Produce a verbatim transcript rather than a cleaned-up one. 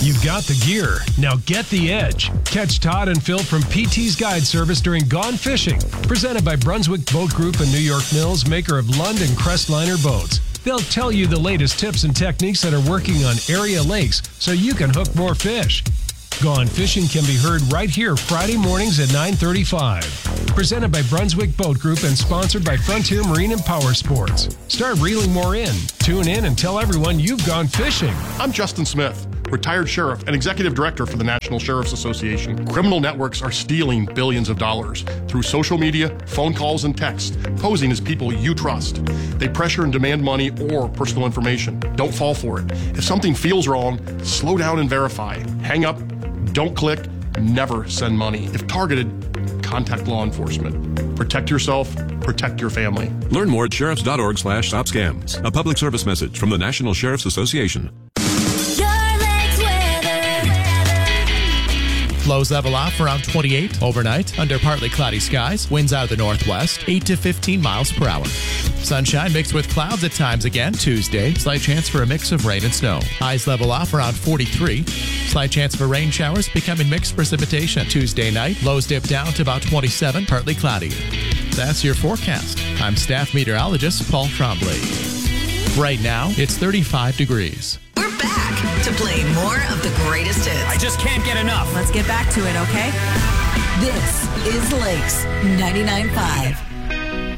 You've got the gear. Now get the edge. Catch Todd and Phil from P T's Guide Service during Gone Fishing. Presented by Brunswick Boat Group and New York Mills, maker of Lund and Crestliner boats. They'll tell you the latest tips and techniques that are working on area lakes so you can hook more fish. Gone Fishing can be heard right here Friday mornings at nine thirty-five. Presented by Brunswick Boat Group and sponsored by Frontier Marine and Power Sports. Start reeling more in. Tune in and tell everyone you've gone fishing. I'm Justin Smith, retired sheriff and executive director for the National Sheriff's Association. Criminal networks are stealing billions of dollars through social media, phone calls, and text, posing as people you trust. They pressure and demand money or personal information. Don't fall for it. If something feels wrong, slow down and verify. Hang up, don't click, never send money. If targeted, contact law enforcement. Protect yourself, protect your family. Learn more at sheriffs.org slash stop scams. A public service message from the National Sheriff's Association. Lows level off around twenty-eight overnight under partly cloudy skies. Winds out of the northwest, eight to fifteen miles per hour. Sunshine mixed with clouds at times again Tuesday. Slight chance for a mix of rain and snow. Highs level off around forty-three. Slight chance for rain showers becoming mixed precipitation. Tuesday night, lows dip down to about twenty-seven, partly cloudy. That's your forecast. I'm staff meteorologist Paul Trombley. Right now, it's thirty-five degrees. We're back to play more of the greatest hits. I just can't get enough. Let's get back to it, okay? This is Lakes ninety-nine point five.